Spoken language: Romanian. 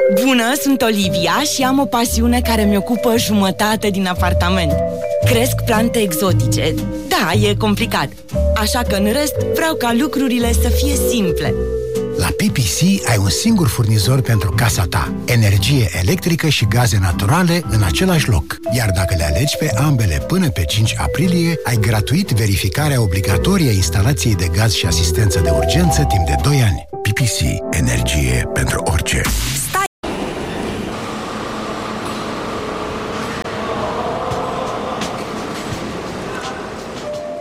Bună, sunt Olivia și am o pasiune care mi-ocupă jumătate din apartament. Cresc plante exotice. Da, e complicat. Așa că în rest vreau ca lucrurile să fie simple. La PPC ai un singur furnizor pentru casa ta. Energie electrică și gaze naturale în același loc. Iar dacă le alegi pe ambele până pe 5 aprilie, ai gratuit verificarea obligatorie a instalației de gaz și asistență de urgență timp de 2 ani. PPC. Energie pentru orice.